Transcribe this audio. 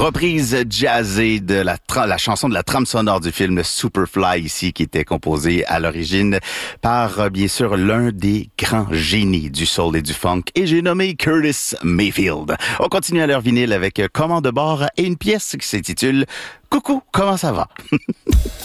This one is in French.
reprise jazzée de la chanson de la trame sonore du film Superfly ici, qui était composée à l'origine par, bien sûr, l'un des grands génies du soul et du funk, et j'ai nommé Curtis Mayfield. On continue à l'heure vinyle avec Commande de bord et une pièce qui s'intitule Coucou, comment ça va?